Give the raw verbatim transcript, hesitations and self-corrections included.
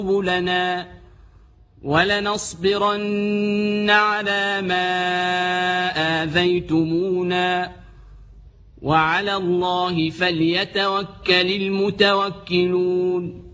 لنا ولنصبرن على ما آذيتمونا وعلى الله فليتوكل المتوكلون.